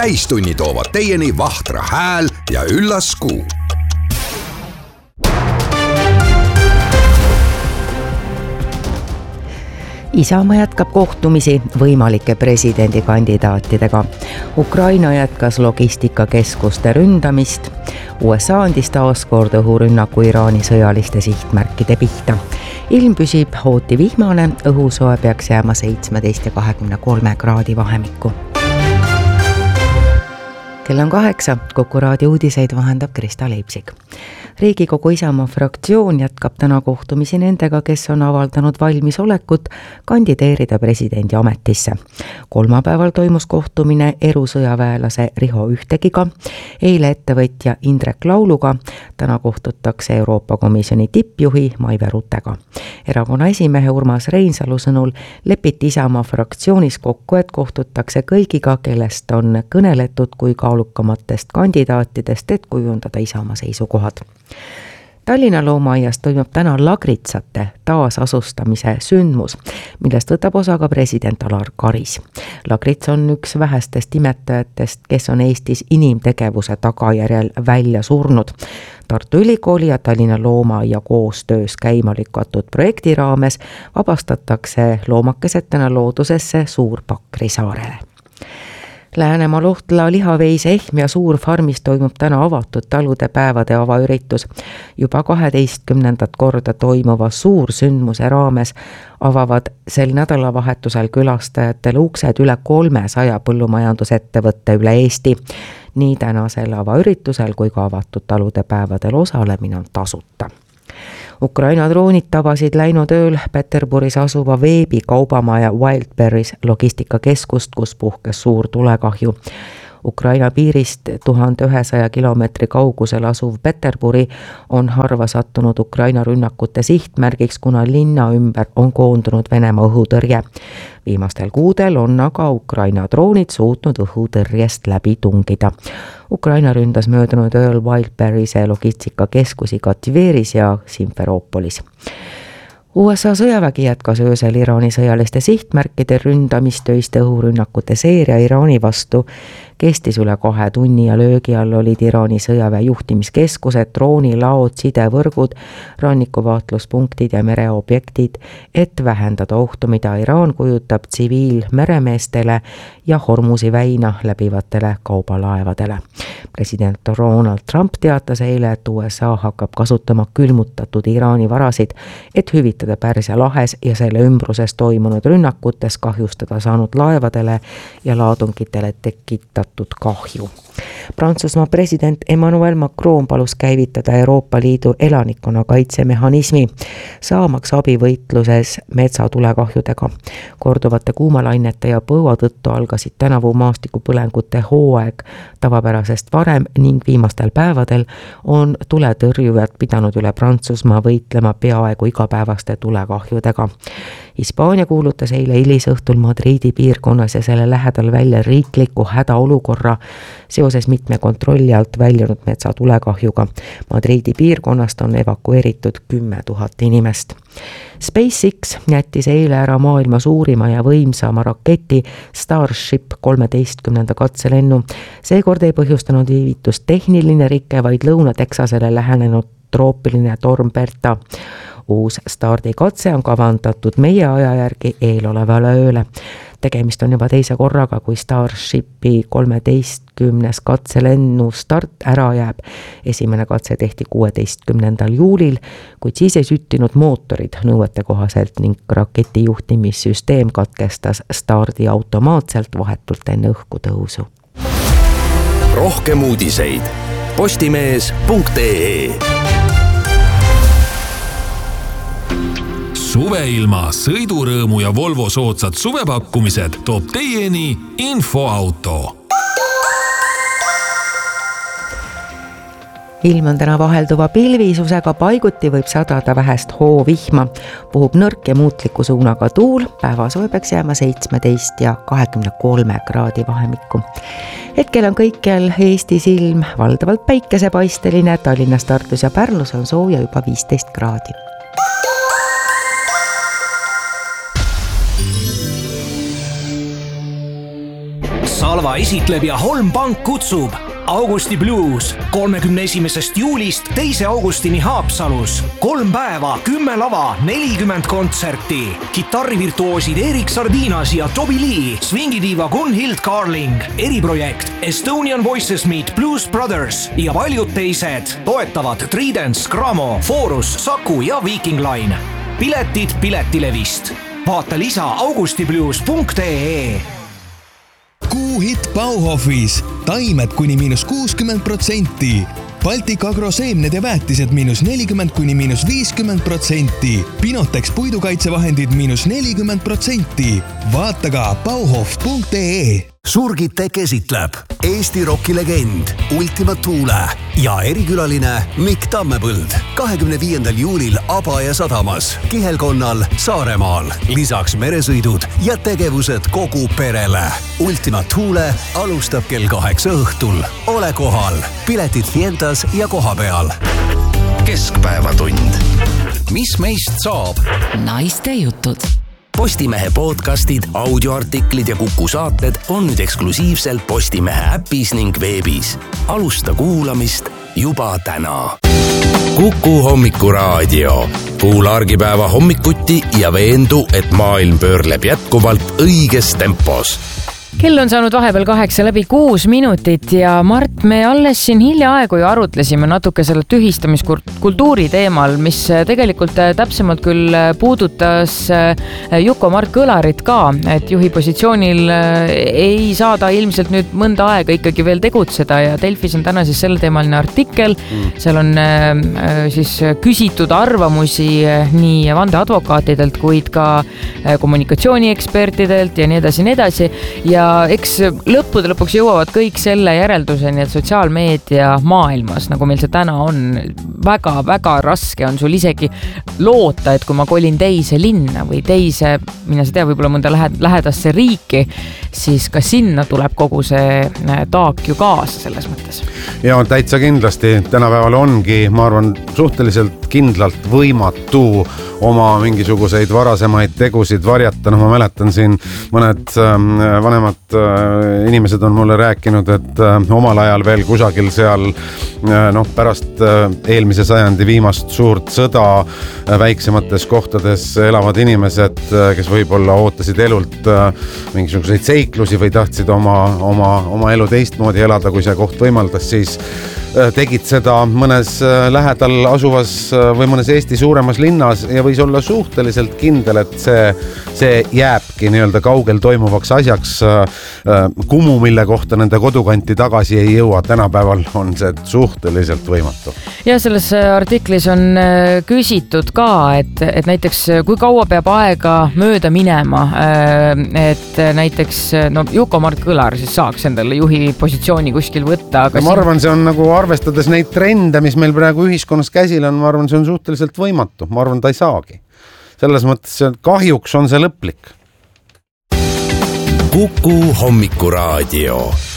täistunni toovad teieni Vahtra hääl ja üllas kuu. Isamaa jätkab kohtumisi võimalike presidendikandidaatidega. Ukraina jätkas logistikakeskuste ründamist. USA andis taas kord õhurünnaku Iraani sõjaliste sihtmärkide pihta. Ilm püsib hooti vihmane, õhusoe peaks jääma 17 ja 23 kraadi vahemikku. Kell on 8, Kuku raadio uudiseid vahendab Krista Leipsik. Riigikogu Isamaa fraktsioon jätkab täna kohtumisi nendega, kes on avaldanud valmisolekut kandideerida presidendi ametisse. Kolmapäeval toimus kohtumine erusõjaväelase Riho Ühtegiga, eile ettevõtja Indrek Lauluga, täna kohtutakse Euroopa Komisjoni tippjuhi Maive Rutega. Erakonna esimehe Urmas Reinsalu sõnul lepiti Isamaa fraktsioonis kokku, et kohtutakse kõigiga, kellest on kõneletud kui kaalukamatest kandidaatidest, et kujundada Isamaa seisukohad. Tallinna loomaaias toimub täna lagritsate taasasustamise sündmus, millest võtab osa ka president Alar Karis. Lagrits on üks vähestest imetajatest, kes on Eestis inimtegevuse tagajärjel välja surnud. Tartu Ülikooli ja Tallinna loomaaia koostöös käima lükatud projekti raames vabastatakse loomakesetena loodusesse Suur-Pakri saarele. Läänemaa Lohtla lihaveise Ehmja Suurfarmis toimub täna avatud talude päevade avaüritus. Juba 12. korda toimuva suursündmuse raames avavad sel nädalavahetusel külastajatele uksed üle 300 põllumajandusettevõtte üle Eesti. Nii tänasel avaüritusel kui ka avatud talude päevadel osalemine on tasuta. Ukraina droonid tabasid läinud ööl Peterburis asuva veebikaubamaja Wildberries logistikakeskust, kus puhkes suur tulekahju. Ukraina piirist 1100 kilomeetri kaugusel asuv Peterburi on harva sattunud Ukraina rünnakute sihtmärgiks, kuna linna ümber on koondunud Venemaa õhutõrje. Viimastel kuudel on aga Ukraina droonid suutnud õhutõrjest läbi tungida. Ukraina ründas möödunud ööl Wildberriese logistikakeskusi Katveris ja Simferoopolis. USA sõjavägi jätkas öösel Iraani sõjaliste sihtmärkide ründamist, öiste õhurünnakute seeria Iraani vastu kestis üle 2 tunni ja löögi all olid Iraani sõjaväe juhtimiskeskused, droonilaod, sidevõrgud, rannikuvaatluspunktid ja mereobjektid, et vähendada ohtu, mida Iraan kujutab tsiviilmeremeestele ja Hormuzi väina läbivatele kaubalaevadele. President Donald Trump teatas eile, et USA hakkab kasutama külmutatud Iraani varasid, et hüvitada Pärsia lahes ja selle ümbruses toimunud rünnakutes kahjustada saanud laevadele ja laadungitele tekitatud kahju. Prantsusmaa president Emmanuel Macron palus käivitada Euroopa Liidu elanikkonnakaitsemehhanismi, saamaks abi võitluses metsatulekahjudega. Korduvate kuumalainete ja põua tõttu algasid tänavu maastikupõlengute hooaeg tavapärasest varem ning viimastel päevadel on tuletõrjujad pidanud üle Prantsusmaa võitlema peaaegu igapäevaste tulekahjudega. Hispaania kuulutas eile hilisõhtul Madridi piirkonnas ja selle lähedal välja riikliku hädaolukorra seoses mitme kontrolli alt väljunud metsatulekahjuga. Madridi piirkonnast on evakueeritud 10 000 inimest. SpaceX jättis eile ära maailma suurima ja võimsama raketi Starship 13. katselennu. Seekord ei põhjustanud viivitust tehniline rike, vaid Lõuna-Texasele lähenenud troopiline torm Berta. Uus stardikatse on kavandatud meie aja järgi eelolevale ööle. Tegemist on juba teise korraga, kui Starshipi 13. katselennu start ära jääb. Esimene katse tehti 16. juulil, kuid siis ei süttinud mootorid nõuete kohaselt ning raketi juhtimissüsteem katkestas stardi automaatselt vahetult enne õhku tõusu. Rohkem uudiseid postimees.ee. Suveilma, sõidurõõmu ja Volvo soodsad suvepakkumised toob teieni Infoauto. Ilm on täna vahelduva pilvisusega, paiguti võib sadada vähest hoovihma. Puhub nõrk ja muutliku suunaga tuul, päevasoe peaks jääma 17 ja 23 kraadi vahemikku. Hetkel on kõikjal Eestis ilm valdavalt päikesepaisteline, Tallinnas, Tartus ja Pärnus on sooja juba 15 kraadi. Salva esitleb ja Holm Pank kutsub Augusti Blues 31. juulist 2. augustini Haapsalus. 3 päeva, 10 lava, 40 kontserti. Kitarrivirtuoosid Erik Sardinas ja Toby Lee, swingidiiva Gunhild Carling, eriprojekt Estonian Voices Meet Blues Brothers ja paljud teised. Toetavad Tridents, Gramo, Forus, Saku ja Viking Line. Piletid Piletilevist. Vaata lisa augustiblues.ee. Kuuhitt Bauhofis. Taimed kuni -60%. Baltic Agro seemned ja väetised -40 kuni -50%. Pinotex puidukaitsevahendid -40%. Vaata ka bauhof.ee. Surgitec esitleb Eesti rockilegend Ultima Thule ja erikülaline Mikk Tammepõld 25. juulil Abaja sadamas, Kihelkonnal, Saaremaal. Lisaks meresõidud ja tegevused kogu perele. Ultima Thule alustab kell 8 õhtul. Ole kohal. Piletid Fientas ja kohapeal. Keskpäevatund. Mis meist saab? Naiste jutud. Postimehe podcastid, audioartiklid ja Kuku saated on nüüd eksklusiivselt Postimehe äpis ning veebis. Alusta kuulamist juba täna. Kuku hommikuraadio. Kuula argipäeva hommikuti ja veendu, et maailm pöörleb jätkuvalt õiges tempos. Kell on saanud vahepeal 8:06 ja Mart, me alles siin hiljaaegu ju arutlesime natuke selle tühistamiskultuuri teemal, mis tegelikult täpsemalt küll puudutas Juko-Mart Kõlarit ka, et juhi positsioonil ei saa ta ilmselt nüüd mõnda aega ikkagi veel tegutseda ja Delfis on täna siis selle teemaline artikkel. Seal on siis küsitud arvamusi nii vandeadvokaatidelt, kuid ka kommunikatsiooniekspertidelt ja nii edasi. Ja eks lõppude lõpuks jõuavad kõik selle järelduseni, et sotsiaalmeedia maailmas, nagu meil see täna on, väga-väga raske on sul isegi loota, et kui ma kolin teise linna või teise, mina sa tea, võib-olla mõnda lähedasse riiki, siis ka sinna tuleb kogu see taak ju kaasa selles mõttes. Ja täitsa kindlasti tänapäeval ongi, ma arvan, suhteliselt kindlalt võimatu oma mingisuguseid varasemaid tegusid varjata. Ma mäletan siin mõned vanemad inimesed on mulle rääkinud, et omal ajal veel kusagil seal pärast eelmise sajandi viimast suurt sõda väiksemates kohtades elavad inimesed, kes võib-olla ootasid elult mingisuguseid seiklusi või tahtsid oma elu teistmoodi elada, kui see koht võimaldas, siis tegid seda mõnes lähedal asuvas või mõnes Eesti suuremas linnas ja võis olla suhteliselt kindel, et see jääbki nii-öelda kaugel toimuvaks asjaks. Kumu, mille kohta nende kodukanti tagasi ei jõua, tänapäeval on see suhteliselt võimatu. Ja selles artiklis on küsitud ka, et näiteks kui kaua peab aega mööda minema, et näiteks Juko-Mart Kõlar siis saaks endale juhi positsiooni kuskil võtta. Aga ma arvan, see on nagu arvestades neid trende, mis meil praegu ühiskonnas käsil on, ma arvan, see on suhteliselt võimatu. Ma arvan, ta ei saagi. Selles mõttes kahjuks on see lõplik. Kuku hommikuraadio.